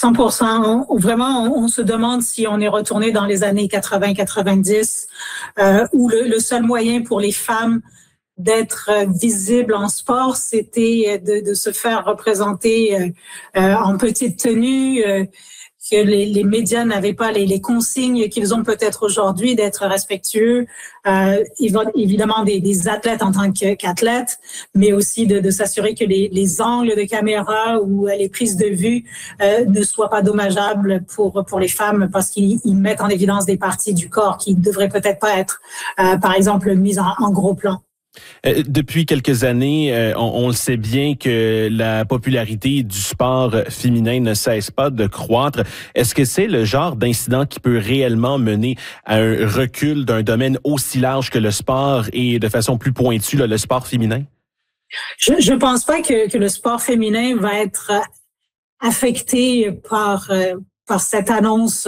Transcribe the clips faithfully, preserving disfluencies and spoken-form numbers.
cent pour cent. On, vraiment, on, on se demande si on est retourné dans les années quatre-vingts quatre-vingt-dix, euh, où le, le seul moyen pour les femmes d'être visibles en sport, c'était de, de se faire représenter euh, euh, en petite tenue, euh, que les, les médias n'avaient pas les, les consignes qu'ils ont peut-être aujourd'hui d'être respectueux, euh, évidemment des, des athlètes en tant qu'athlètes, mais aussi de, de s'assurer que les, les angles de caméra ou les prises de vue euh, ne soient pas dommageables pour pour les femmes parce qu'ils mettent en évidence des parties du corps qui ne devraient peut-être pas être, euh, par exemple, mises en, en gros plan. Euh, depuis quelques années, euh, on, on le sait bien que la popularité du sport féminin ne cesse pas de croître. Est-ce que c'est le genre d'incident qui peut réellement mener à un recul d'un domaine aussi large que le sport et de façon plus pointue, là, le sport féminin? Je ne pense pas que, que le sport féminin va être affecté par, euh, par cette annonce.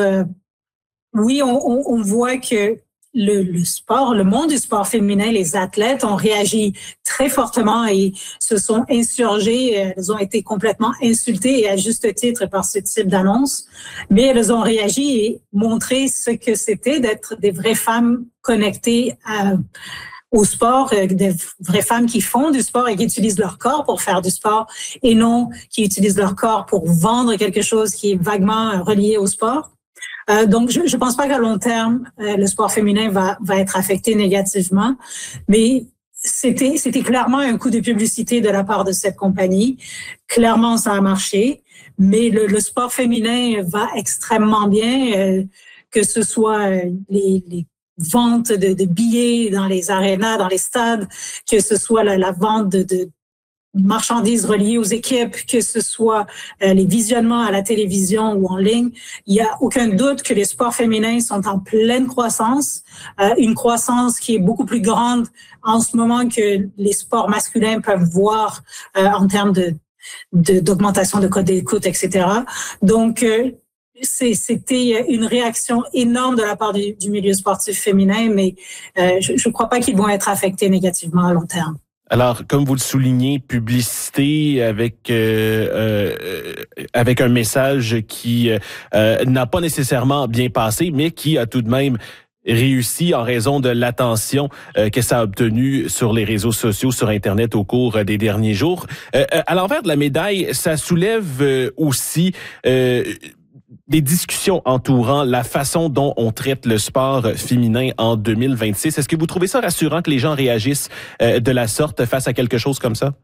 Oui, on, on, on voit que Le, le sport, le monde du sport féminin, les athlètes ont réagi très fortement et se sont insurgés. Elles ont été complètement insultées et à juste titre par ce type d'annonce. Mais elles ont réagi et montré ce que c'était d'être des vraies femmes connectées à, au sport, des vraies femmes qui font du sport et qui utilisent leur corps pour faire du sport et non qui utilisent leur corps pour vendre quelque chose qui est vaguement relié au sport. Euh, donc, je ne pense pas qu'à long terme, euh, le sport féminin va, va être affecté négativement, mais c'était, c'était clairement un coup de publicité de la part de cette compagnie. Clairement, ça a marché, mais le, le sport féminin va extrêmement bien, euh, que ce soit les, les ventes de, de billets dans les arénas, dans les stades, que ce soit la, la vente de, de marchandises reliées aux équipes, que ce soit euh, les visionnements à la télévision ou en ligne. Il n'y a aucun doute que les sports féminins sont en pleine croissance, euh, une croissance qui est beaucoup plus grande en ce moment que les sports masculins peuvent voir euh, en termes de, de d'augmentation de code d'écoute, et cetera. Donc, euh, c'est, c'était une réaction énorme de la part du, du milieu sportif féminin, mais euh, je ne crois pas qu'ils vont être affectés négativement à long terme. Alors, comme vous le soulignez, publicité avec euh, euh, avec un message qui euh, n'a pas nécessairement bien passé, mais qui a tout de même réussi en raison de l'attention euh, que ça a obtenue sur les réseaux sociaux, sur Internet au cours des derniers jours. Euh, à l'envers de la médaille, ça soulève euh, aussi euh, des discussions entourant la façon dont on traite le sport féminin en deux mille vingt-six. Est-ce que vous trouvez ça rassurant que les gens réagissent euh, de la sorte face à quelque chose comme ça?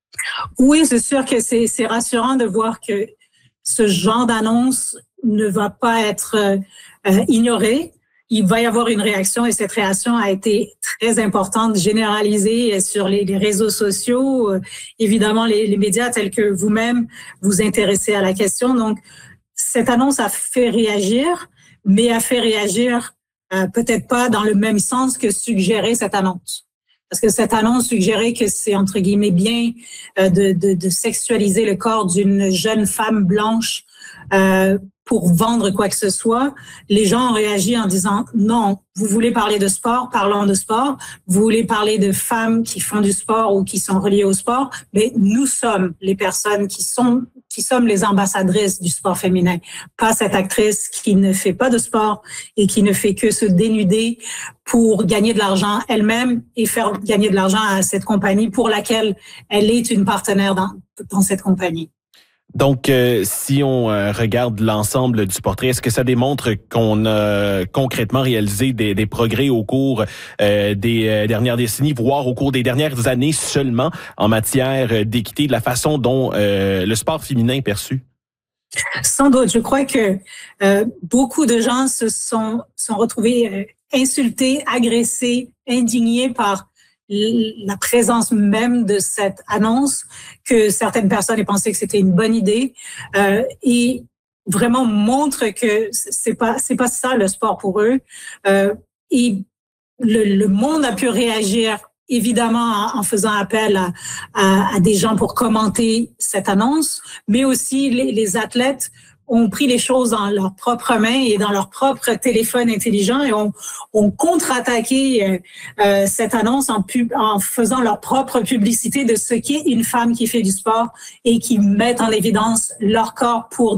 Oui, c'est sûr que c'est, c'est rassurant de voir que ce genre d'annonce ne va pas être euh, ignoré. Il va y avoir une réaction et cette réaction a été très importante, généralisée sur les, les réseaux sociaux. Euh, évidemment, les, les médias tels que vous-même vous intéressez à la question. Donc, cette annonce a fait réagir, mais a fait réagir euh, peut-être pas dans le même sens que suggérait cette annonce. Parce que cette annonce suggérait que c'est, entre guillemets, bien euh, de, de, de sexualiser le corps d'une jeune femme blanche euh, pour vendre quoi que ce soit. Les gens ont réagi en disant « Non, vous voulez parler de sport, parlons de sport. Vous voulez parler de femmes qui font du sport ou qui sont reliées au sport, mais nous sommes les personnes qui sont qui sommes les ambassadrices du sport féminin, pas cette actrice qui ne fait pas de sport et qui ne fait que se dénuder pour gagner de l'argent elle-même et faire gagner de l'argent à cette compagnie pour laquelle elle est une partenaire dans, dans cette compagnie. » Donc, euh, si on euh, regarde l'ensemble du portrait, est-ce que ça démontre qu'on a concrètement réalisé des, des progrès au cours euh, des euh, dernières décennies, voire au cours des dernières années seulement en matière d'équité, de la façon dont euh, le sport féminin est perçu? Sans doute. Je crois que euh, beaucoup de gens se sont, sont retrouvés euh, insultés, agressés, indignés par la présence même de cette annonce, que certaines personnes aient pensé que c'était une bonne idée, euh, et vraiment montre que c'est pas c'est pas ça le sport pour eux. Euh, et le, le monde a pu réagir évidemment en, en faisant appel à, à, à des gens pour commenter cette annonce, mais aussi les, les athlètes ont pris les choses dans leurs propres mains et dans leur propre téléphone intelligent et ont, ont contre-attaqué euh, euh, cette annonce en, pub, en faisant leur propre publicité de ce qu'est une femme qui fait du sport et qui met en évidence leur corps pour